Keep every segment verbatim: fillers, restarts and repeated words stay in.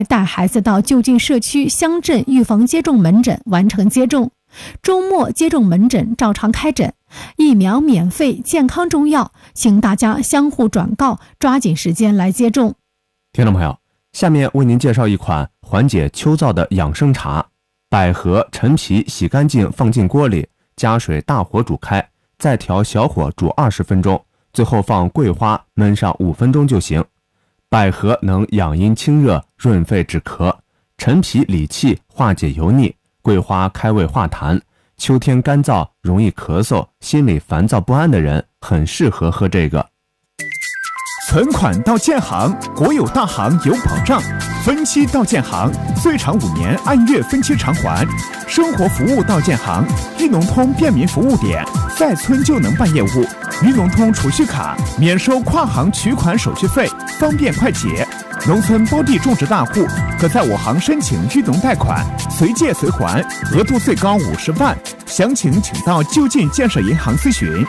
带孩子到就近社区、乡镇预防接种门诊完成接种。周末接种门诊照常开诊，疫苗免费，健康重要，请大家相互转告，抓紧时间来接种。 听众朋友，下面为您介绍一款缓解秋燥的养生茶。百合、陈皮洗干净放进锅里，加水大火煮开，再调小火煮二十分钟，最后放桂花焖上五分钟就行。百合能养阴清热、润肺止咳，陈皮理气化解油腻，桂花开胃化痰。秋天干燥容易咳嗽，心里烦躁不安的人很适合喝这个。 存款到建行，国有大行有保障；分期到建行，最长五年按月分期偿还；生活服务到建行，裕农通便民服务点，在村就能办业务。裕农通储蓄卡免收跨行取款手续费，方便快捷。农村包地种植大户可在我行申请裕农贷款，随借随还，额度最高五十万。详情请到就近建设银行咨询。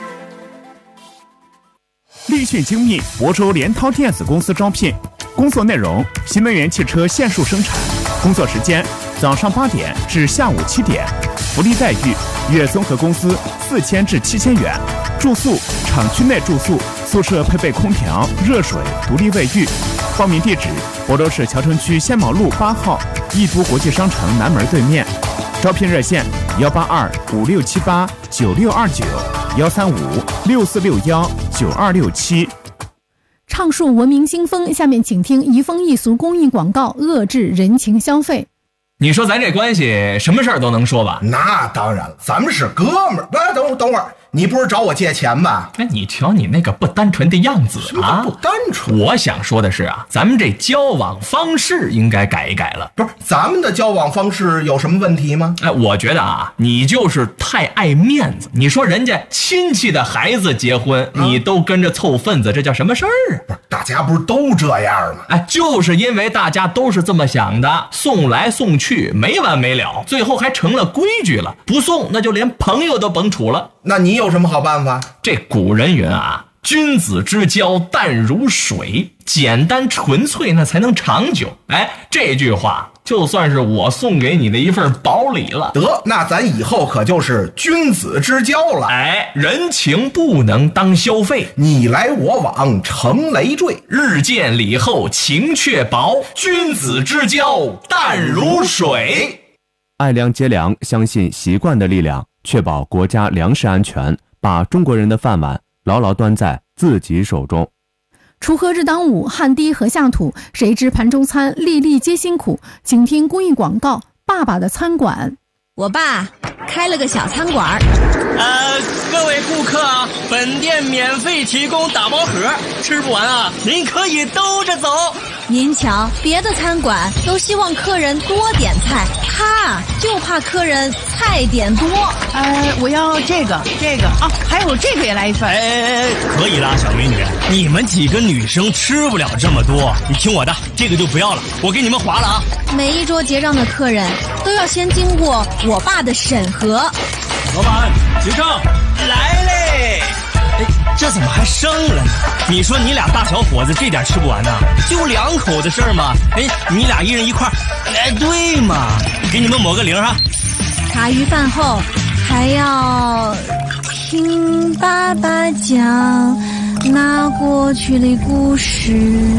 立讯精密亳州联涛电子公司招聘，工作内容：新能源汽车线束生产，工作时间早上八点至下午七点，福利待遇：月综合工资四千至七千元，住宿厂区内住宿，宿舍配备空调、热水、独立卫浴。报名地址：亳州市谯城区仙毛路八号易都国际商城南门对面。招聘热线：幺八二五六七八九六二九。幺三五六四六幺九二六七。 畅述文明新风，下面请听移风易俗公益广告，遏制人情消费。 你说咱这关系什么事儿都能说吧？ 那当然了，咱们是哥们儿。哎，等会儿等会儿，你不是找我借钱吧？ 哎，你瞧你那个不单纯的样子啊！ 不单纯。 我想说的是啊，咱们这交往方式应该改一改了。 不是，咱们的交往方式有什么问题吗？ 哎，我觉得啊，你就是太爱面子。你说人家亲戚的孩子结婚，啊、你都跟着凑份子，这叫什么事儿啊？ 不是，大家不是都这样吗？ 哎，就是因为大家都是这么想的，送来送去没完没了，最后还成了规矩了。不送，那就连朋友都甭处了。 那你有什么好办法？ 这古人云啊，君子之交淡如水，简单纯粹那才能长久。哎，这句话就算是我送给你的一份薄礼了。 得，那咱以后可就是君子之交了。 哎，人情不能当消费， 你来我往成累赘， 日见礼后情却薄，君子之交淡如水。 爱粮节粮，相信习惯的力量，确保国家粮食安全，把中国人的饭碗牢牢端在自己手中。 锄禾日当午，汗滴禾下土，谁知盘中餐，粒粒皆辛苦。请听公益广告：爸爸的餐馆。 我爸开了个小餐馆。 呃，各位顾客啊，本店免费提供打包盒，吃不完啊，您可以兜着走。 您瞧，别的餐馆都希望客人多点菜，他就怕客人菜点多。 呃，我要这个这个啊，还有这个也来一份。 哎哎哎，可以啦，小美女，你们几个女生吃不了这么多，你听我的，这个就不要了，我给你们划了啊。 每一桌结账的客人都要先经过我爸的审核。 老板，结账来嘞！哎，这怎么还剩了呢？你说你俩大小伙子这点吃不完呢？就两口的事儿嘛。哎，你俩一人一块儿，哎，对嘛，给你们抹个零哈。 茶余饭后还要听爸爸讲那过去的故事。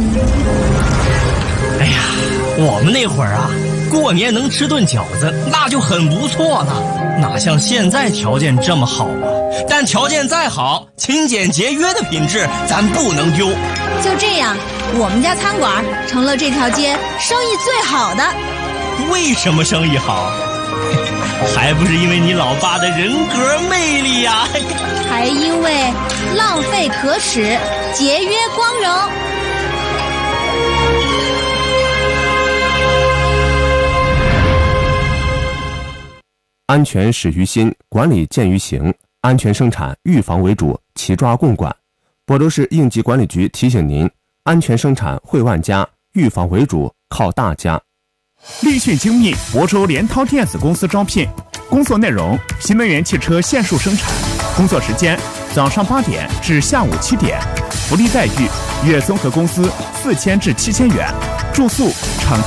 哎呀，我们那会儿啊，过年能吃顿饺子那就很不错了。哪像现在条件这么好啊？但条件再好，勤俭节约的品质咱不能丢。 就这样，我们家餐馆成了这条街生意最好的。 为什么生意好？还不是因为你老爸的人格魅力呀、啊！ 还因为浪费可耻，节约光荣。 安全始于心，管理见于行。安全生产，预防为主，齐抓共管。亳州市应急管理局提醒您：安全生产惠万家，预防为主，靠大家。 立讯精密亳州联涛电子公司招聘，工作内容：新能源汽车线束生产，工作时间早上八点至下午七点，福利待遇：月综合工资四千至七千元， 住宿、厂